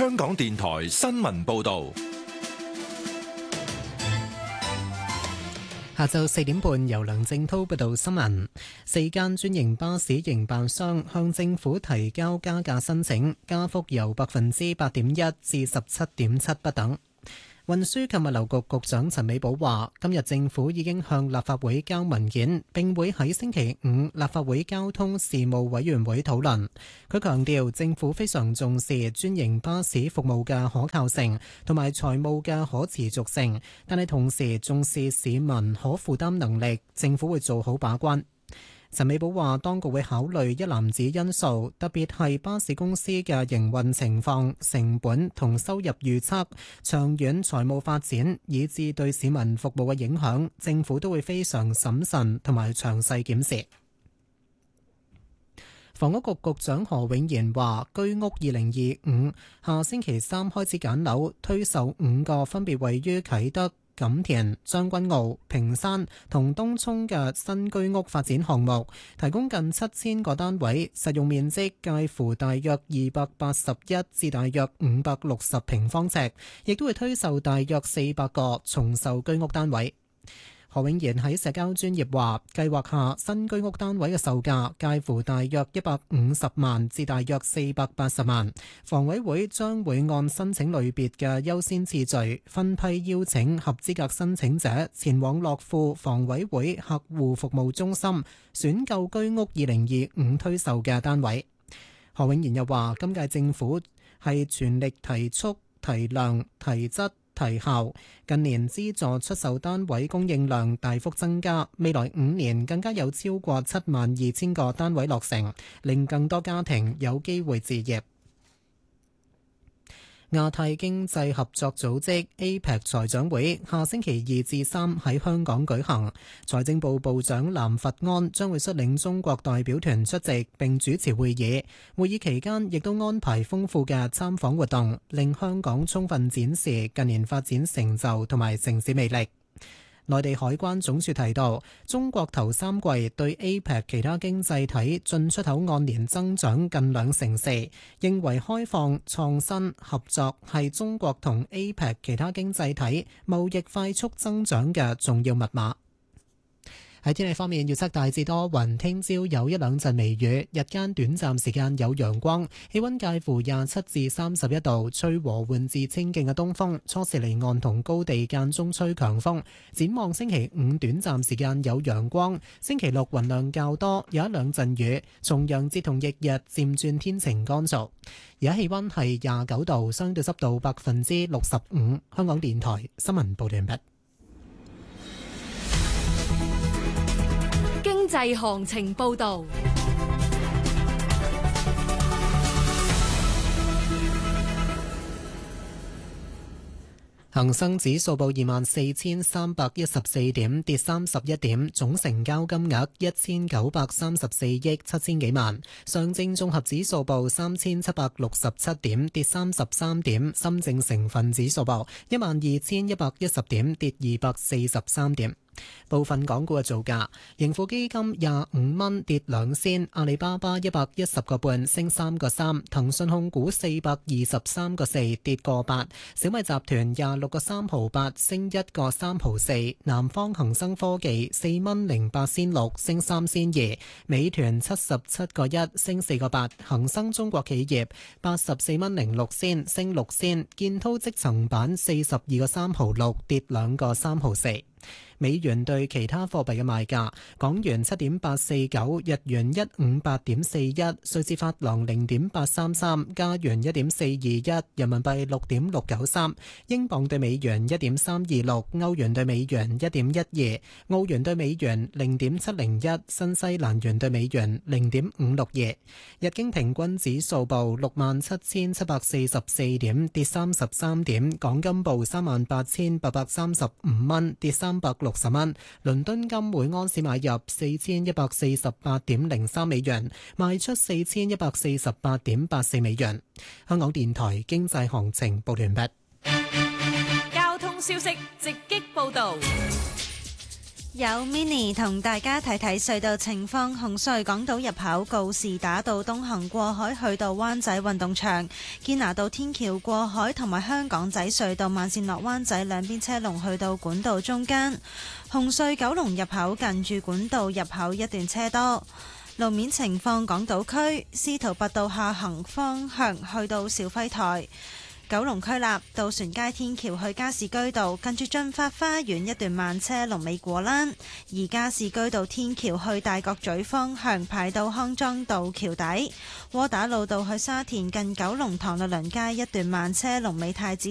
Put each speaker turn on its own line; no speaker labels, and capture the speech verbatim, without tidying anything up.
香港電台新聞報道。
下晝四點半，由梁正滔報道新聞。四間專營巴士營辦商向政府提交加價申請，加幅由百分之八點一至十七點七不等。運輸及物流局局長陳美寶話，今日政府已經向立法會交文件，並會喺星期五立法會交通事務委員會討論。佢強調，政府非常重視專營巴士服務嘅可靠性同埋財務嘅可持續性，但係同時重視市民可負擔能力，政府會做好把關。陳美寶話，當局會考慮一籃子因素，特別係巴士公司嘅營運情況、成本同收入預測、長遠財務發展，以至對市民服務嘅影響，政府都會非常審慎同埋詳細檢視。房屋局局長何永賢話，居屋二零二五下星期三開始揀樓，推售五個分別位於啟德、錦田、將軍澳、屏山同東涌嘅新居屋發展項目，提供近七千個單位，實用面積介乎大約二百八十一至大約五百六十平方尺，亦都會推售大約四百個重售居屋單位。何永賢喺社交專頁話，計劃下新居屋單位嘅售價介乎大約一百五十萬至大約四百八十萬。房委會將會按申請類別嘅優先次序分批邀請合資格申請者前往樂富房委會客戶服務中心選購居屋二零二五推售嘅單位。何永賢又話，今屆政府係全力提速、提量、提質、提效，近年資助出售單位供應量大幅增加，未來五年更加有超過七萬二千個單位落成，令更多家庭有機會置業。亞太經濟合作組織 A P E C 財長會下星期二至三喺香港舉行，財政部部長藍佛安將會率領中國代表團出席並主持會議。會議期間亦都安排豐富嘅參訪活動，令香港充分展示近年發展成就同埋城市魅力。內地海關總署提到，中國頭三季對 A P E C 其他經濟體進出口按年增長近兩成四，認為開放、創新、合作係中國同 A P E C 其他經濟體貿易快速增長嘅重要密碼。喺天氣方面，預測大致多雲，聽朝有一兩陣微雨，日間短暫時間有陽光，氣溫介乎廿七至三十一度，吹和緩至清勁嘅東風，初時離岸同高地間中吹強風。展望星期五短暫時間有陽光，星期六雲量較多，有一兩陣雨，重陽節同翌日漸轉天晴乾燥。而家氣溫係廿九度，相對濕度百分之六十五。香港電台新聞報道完畢。
經濟行情報道。
恒生指數報二萬四千三百一十四點，跌三十一點，總成交金額一千九百三十四億七千幾萬。上證綜合指數報三千七百六十七點，跌三十三點。深證成分指數報一萬二千一百一十點，跌二百四十三點。部分港股嘅造價，盈富基金廿五蚊跌兩仙，阿里巴巴一百一十個半升三個三，騰訊控股四百二十三個四跌個八，小米集團廿六個三毫八升一個三毫四，南方恒生科技四蚊零八仙六升三仙二，美團七十七個一升四個八，恒生中國企業八十四蚊零六仙升六仙，建滔積層板四十二個三毫六跌兩個三毫四。美元對其他貨幣嘅賣價：港元七點八四九，日元一五八點四一，瑞士法郎零點八三三，加元一點四二一，人民幣六點六九三，英鎊對美元一點三二六，歐元對美元一點一二，澳元對美元零點七零一，新西蘭元對美元零點五六二。日經平均指數報六萬七千七百四十四點，跌三十三點。港金報三萬八千八百三十五蚊，跌三百六十蚊。倫敦金每盎司買入四千一百四十八點零三美元，賣出四千一百四十八點八四美元。香港電台經濟行情報完畢。
交通消息直擊報道。
有 Mini 同大家睇睇隧道情況。紅隧港島入口告士打道東行過海去到灣仔運動場，堅拿道天橋過海同埋香港仔隧道慢線落灣仔兩邊車龍去到管道中間。紅隧九龍入口近住管道入口一段車多。路面情況，港島區司徒拔道下行方向去到肇輝台。九龍區立渡船街天橋去加士居道，近住駿發花園一段慢車龍尾果欄；而加士居道天橋去大角咀方向排到康莊道橋底。窩打老道去沙田近九龍塘律倫街一段慢車龍尾太子